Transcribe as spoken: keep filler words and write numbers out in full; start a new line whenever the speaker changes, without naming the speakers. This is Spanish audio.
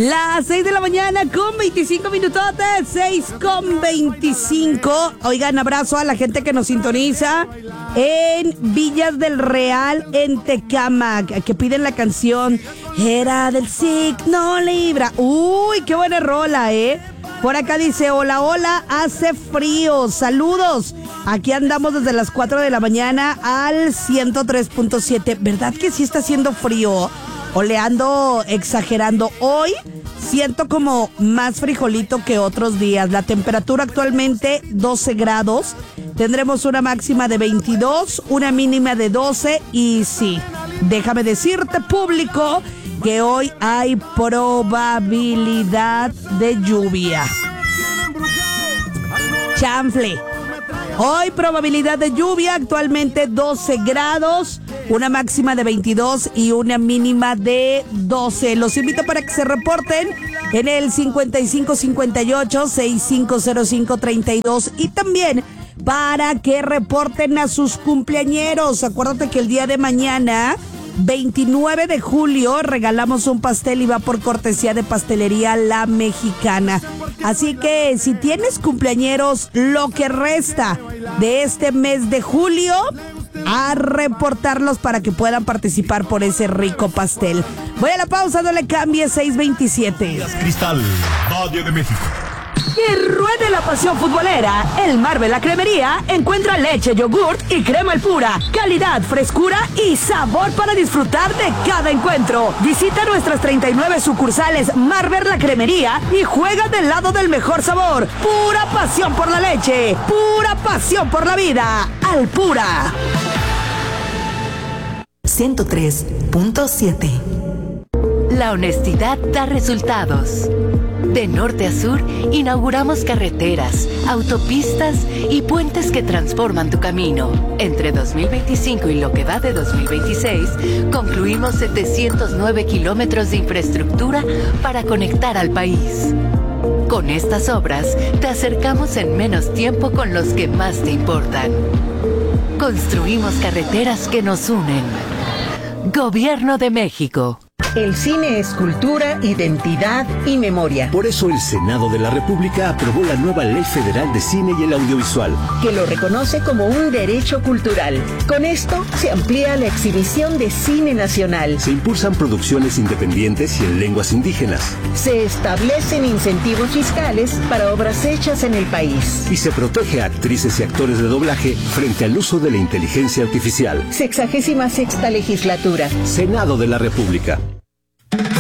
Las seis de la mañana con veinticinco minutotes, seis con veinticinco. Oigan, abrazo a la gente que nos sintoniza en Villas del Real, en Tecámac, que piden la canción Era del signo Libra. Uy, qué buena rola, ¿eh? Por acá dice, hola, hola, hace frío, saludos. Aquí andamos desde las cuatro de la mañana al ciento tres punto siete. ¿Verdad que sí está haciendo frío? O le ando exagerando. Hoy siento como más frijolito que otros días. La temperatura actualmente doce grados. Tendremos una máxima de veintidós, una mínima de doce. Y sí, déjame decirte, público, que hoy hay probabilidad de lluvia. Chanfle. Hoy probabilidad de lluvia, actualmente doce grados, una máxima de veintidós y una mínima de doce. Los invito para que se reporten en el cincuenta y cinco cincuenta y ocho, sesenta y cinco cero cinco treinta y dos y también para que reporten a sus cumpleañeros. Acuérdate que el día de mañana, veintinueve de julio, regalamos un pastel y va por cortesía de Pastelería La Mexicana. Así que si tienes cumpleañeros, lo que resta de este mes de julio, a reportarlos para que puedan participar por ese rico pastel. Voy a la pausa, no le cambie, seis veintisiete.
Cristal, Valle de México.
Que ruede la pasión futbolera. El Marvel La Cremería encuentra leche, yogurt y crema Alpura. Calidad, frescura y sabor para disfrutar de cada encuentro. Visita nuestras treinta y nueve sucursales Marvel La Cremería y juega del lado del mejor sabor. Pura pasión por la leche. Pura pasión por la vida. Alpura.
ciento tres punto siete.
La honestidad da resultados. De norte a sur, inauguramos carreteras, autopistas y puentes que transforman tu camino. Entre dos mil veinticinco y lo que va de dos mil veintiséis, concluimos setecientos nueve kilómetros de infraestructura para conectar al país. Con estas obras, te acercamos en menos tiempo con los que más te importan. Construimos carreteras que nos unen. Gobierno de México.
El cine es cultura, identidad y memoria.
Por eso el Senado de la República aprobó la nueva Ley Federal de Cine y el Audiovisual,
que lo reconoce como un derecho cultural. Con esto se amplía la exhibición de cine nacional.
Se impulsan producciones independientes y en lenguas indígenas.
Se establecen incentivos fiscales para obras hechas en el país.
Y se protege a actrices y actores de doblaje frente al uso de la inteligencia artificial.
Sexagésima sexta legislatura.
Senado de la República.